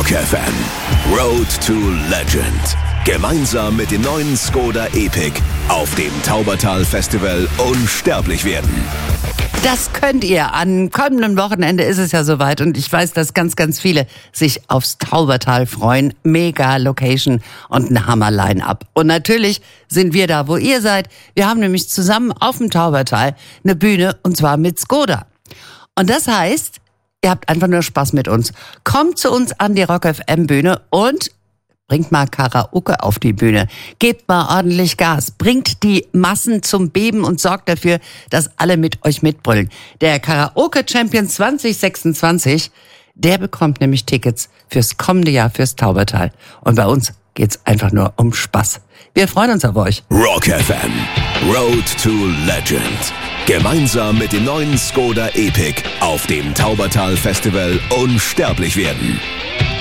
Rock FM. Road to Legend. Gemeinsam mit dem neuen Skoda Epic auf dem Taubertal Festival unsterblich werden. Das könnt ihr. Am kommenden Wochenende ist es ja soweit und ich weiß, dass ganz, ganz viele sich aufs Taubertal freuen. Mega Location und ein Hammer-Line-Up. Und natürlich sind wir da, wo ihr seid. Wir haben nämlich zusammen auf dem Taubertal eine Bühne und zwar mit Skoda. Und das heißt, ihr habt einfach nur Spaß mit uns. Kommt zu uns an die Rock FM Bühne und bringt mal Karaoke auf die Bühne. Gebt mal ordentlich Gas. Bringt die Massen zum Beben und sorgt dafür, dass alle mit euch mitbrüllen. Der Karaoke Champion 2026, der bekommt nämlich Tickets fürs kommende Jahr fürs Taubertal. Und bei uns geht's einfach nur um Spaß. Wir freuen uns auf euch. Rock FM. Road to Legend. Gemeinsam mit dem neuen Skoda Epic auf dem Taubertal Festival unsterblich werden.